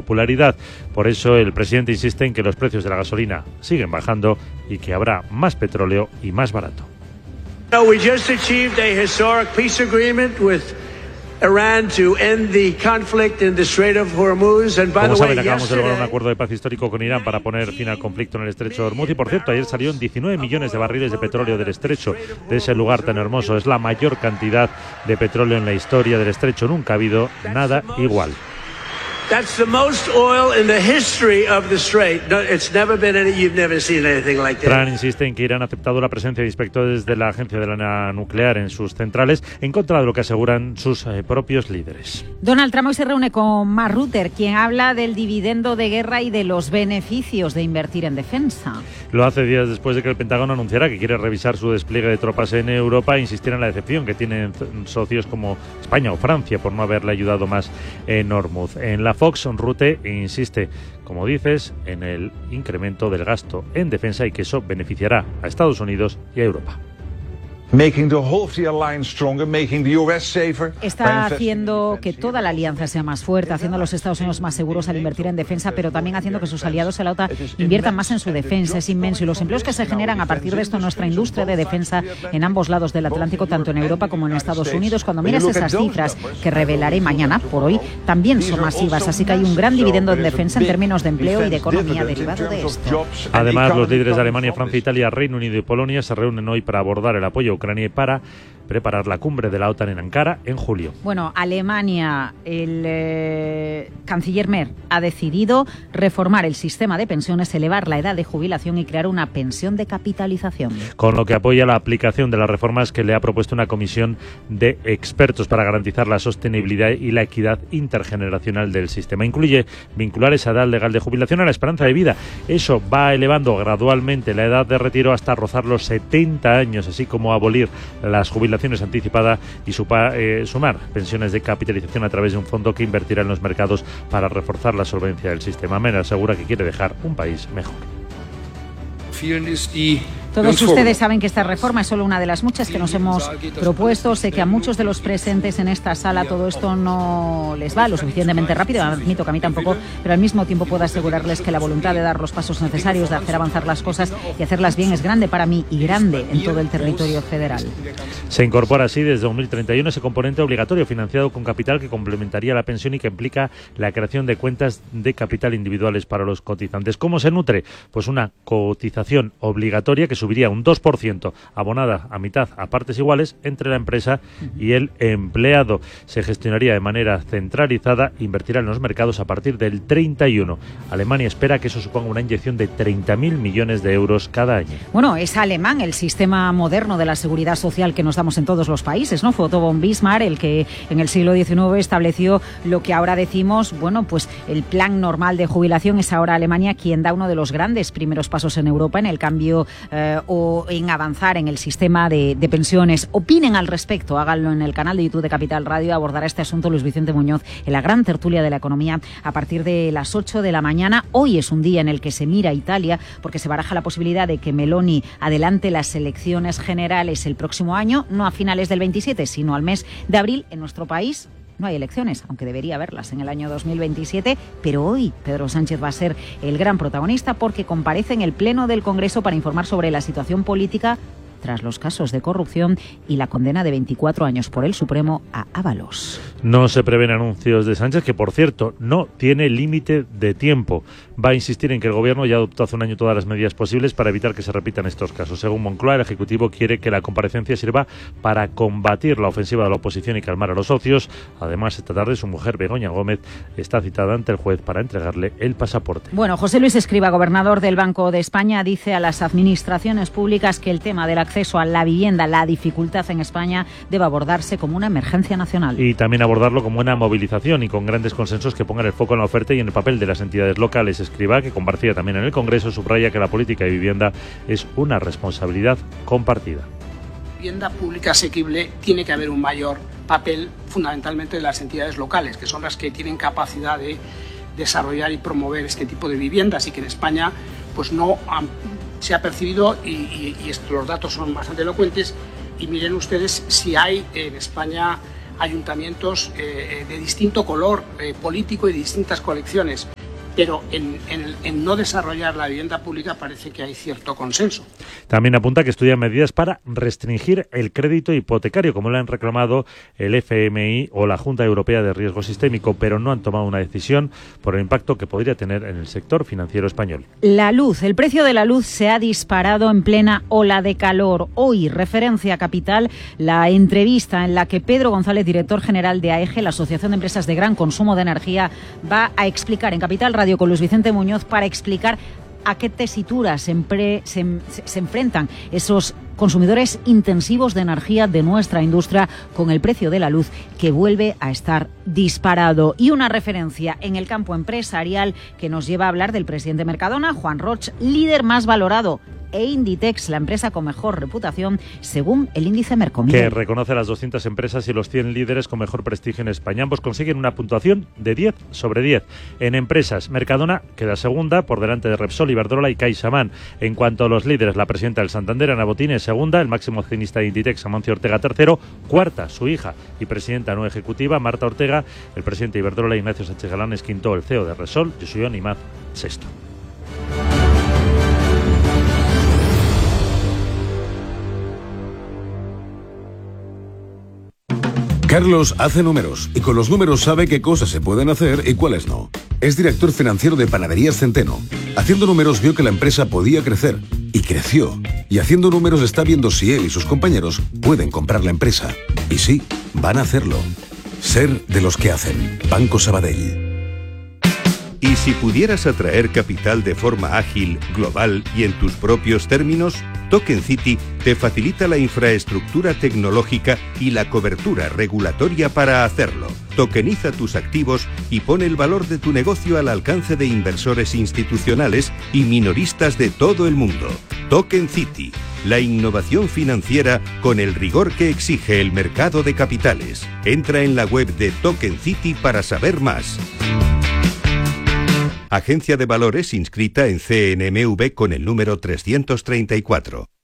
popularidad. Por eso el presidente insiste en que los precios de la gasolina siguen bajando y que habrá más petróleo y más barato. We just achieved a historic peace agreement with Iran to end the conflict in the Strait of Hormuz. And by Como the saben, way, acabamos de lograr un acuerdo de paz histórico con Irán para poner fin al conflicto en el estrecho de Hormuz. Y por cierto, ayer salieron 19 millones de barriles de petróleo del estrecho, de ese lugar tan hermoso. Es la mayor cantidad de petróleo en la historia del estrecho. Nunca ha habido nada igual. That's the most oil in the history of the Strait. No, it's never been any, you've never seen anything like that. Trump insiste en que Irán ha aceptado la presencia de inspectores de la Agencia de la Nuclear en sus centrales, en contra de lo que aseguran sus propios líderes. Donald Trump hoy se reúne con Mark Rutte, quien habla del dividendo de guerra y de los beneficios de invertir en defensa. Lo hace días después de que el Pentágono anunciara que quiere revisar su despliegue de tropas en Europa e insistir en la decepción que tienen socios como España o Francia por no haberle ayudado más en Hormuz. En la Fox, Rutte insiste, como dices, en el incremento del gasto en defensa y que eso beneficiará a Estados Unidos y a Europa. Está haciendo que toda la alianza sea más fuerte, haciendo a los Estados Unidos más seguros al invertir en defensa, pero también haciendo que sus aliados en la OTAN inviertan más en su defensa. Es inmenso. Y los empleos que se generan a partir de esto en nuestra industria de defensa en ambos lados del Atlántico, tanto en Europa como en Estados Unidos, cuando miras esas cifras que revelaré mañana, por hoy, también son masivas. Así que hay un gran dividendo en defensa en términos de empleo y de economía derivado de esto. Además, los líderes de Alemania, Francia, Italia, Reino Unido y Polonia se reúnen hoy para abordar el apoyo a Ucrania y para preparar la cumbre de la OTAN en Ankara en julio. Bueno, Alemania, el canciller Merz ha decidido reformar el sistema de pensiones, elevar la edad de jubilación y crear una pensión de capitalización. Con lo que apoya la aplicación de las reformas que le ha propuesto una comisión de expertos para garantizar la sostenibilidad y la equidad intergeneracional del sistema. Incluye vincular esa edad legal de jubilación a la esperanza de vida. Eso va elevando gradualmente la edad de retiro hasta rozar los 70 años, así como abolir las jubilaciones anticipadas y sumar pensiones de capitalización a través de un fondo que invertirá en los mercados para reforzar la solvencia del sistema. Merz asegura que quiere dejar un país mejor. Todos ustedes saben que esta reforma es solo una de las muchas que nos hemos propuesto. Sé que a muchos de los presentes en esta sala todo esto no les va lo suficientemente rápido, admito que a mí tampoco, pero al mismo tiempo puedo asegurarles que la voluntad de dar los pasos necesarios, de hacer avanzar las cosas y hacerlas bien es grande para mí y grande en todo el territorio federal. Se incorpora así desde 2031 ese componente obligatorio financiado con capital que complementaría la pensión y que implica la creación de cuentas de capital individuales para los cotizantes. ¿Cómo se nutre? Pues una cotización obligatoria que subiría un 2%, abonada a mitad, a partes iguales, entre la empresa y el empleado. Se gestionaría de manera centralizada, invertirá en los mercados a partir del 31. Alemania espera que eso suponga una inyección de 30.000 millones de euros cada año. Bueno, es alemán el sistema moderno de la seguridad social que nos damos en todos los países, ¿no? Fue Otto von Bismarck el que en el siglo XIX estableció lo que ahora decimos, bueno, pues el plan normal de jubilación. Es ahora Alemania quien da uno de los grandes primeros pasos en Europa en el cambio o en avanzar en el sistema de pensiones. Opinen al respecto, háganlo en el canal de YouTube de Capital Radio. Abordará este asunto Luis Vicente Muñoz en la gran tertulia de la economía a partir de las 8 de la mañana. Hoy es un día en el que se mira a Italia porque se baraja la posibilidad de que Meloni adelante las elecciones generales el próximo año, no a finales del 27, sino al mes de abril. En nuestro país no hay elecciones, aunque debería haberlas en el año 2027, pero hoy Pedro Sánchez va a ser el gran protagonista porque comparece en el Pleno del Congreso para informar sobre la situación política tras los casos de corrupción y la condena de 24 años por el Supremo a Ábalos. No se prevén anuncios de Sánchez, que por cierto no tiene límite de tiempo. Va a insistir en que el Gobierno ya adoptó hace un año todas las medidas posibles para evitar que se repitan estos casos. Según Moncloa, el Ejecutivo quiere que la comparecencia sirva para combatir la ofensiva de la oposición y calmar a los socios. Además, esta tarde su mujer, Begoña Gómez, está citada ante el juez para entregarle el pasaporte. Bueno, José Luis Escrivá, gobernador del Banco de España, dice a las administraciones públicas que el tema del acceso a la vivienda, la dificultad en España, debe abordarse como una emergencia nacional. Y también abordarlo como una movilización y con grandes consensos que pongan el foco en la oferta y en el papel de las entidades locales. Escrivá, que compartía también en el Congreso, subraya que la política de vivienda es una responsabilidad compartida. Vivienda pública asequible tiene que haber un mayor papel fundamentalmente de las entidades locales, que son las que tienen capacidad de desarrollar y promover este tipo de viviendas y que en España pues no se ha percibido y los datos son bastante elocuentes. Y miren ustedes si hay en España ayuntamientos de distinto color político y de distintas coaliciones. pero en no desarrollar la vivienda pública parece que hay cierto consenso. También apunta que estudian medidas para restringir el crédito hipotecario, como le han reclamado el FMI o la Junta Europea de Riesgo Sistémico, pero no han tomado una decisión por el impacto que podría tener en el sector financiero español. La luz, el precio de la luz se ha disparado en plena ola de calor. Hoy, Referencia Capital, la entrevista en la que Pedro González, director general de AEGE, la Asociación de Empresas de Gran Consumo de Energía, va a explicar en Capital Radio con Luis Vicente Muñoz para explicar a qué tesituras se enfrentan esos consumidores intensivos de energía de nuestra industria con el precio de la luz que vuelve a estar disparado. Y una referencia en el campo empresarial que nos lleva a hablar del presidente Mercadona, Juan Roig, líder más valorado, e Inditex, la empresa con mejor reputación según el índice Mercomil, que reconoce a las 200 empresas y los 100 líderes con mejor prestigio en España. Ambos consiguen una puntuación de 10 sobre 10. En empresas, Mercadona queda segunda por delante de Repsol, Iberdrola y CaixaBank. En cuanto a los líderes, la presidenta del Santander, Ana Botín, es segunda, el máximo accionista de Inditex, Amancio Ortega, tercero, cuarta, su hija y presidenta no ejecutiva, Marta Ortega, el presidente de Iberdrola, Ignacio Sánchez Galán, es quinto, el CEO de Repsol, Josué Imaz, sexto. Carlos hace números y con los números sabe qué cosas se pueden hacer y cuáles no. Es director financiero de Panaderías Centeno. Haciendo números vio que la empresa podía crecer y creció. Y haciendo números está viendo si él y sus compañeros pueden comprar la empresa. Y sí, van a hacerlo. Ser de los que hacen. Banco Sabadell. Y si pudieras atraer capital de forma ágil, global y en tus propios términos, Token City te facilita la infraestructura tecnológica y la cobertura regulatoria para hacerlo. Tokeniza tus activos y pone el valor de tu negocio al alcance de inversores institucionales y minoristas de todo el mundo. Token City, la innovación financiera con el rigor que exige el mercado de capitales. Entra en la web de Token City para saber más. Agencia de Valores inscrita en CNMV con el número 334.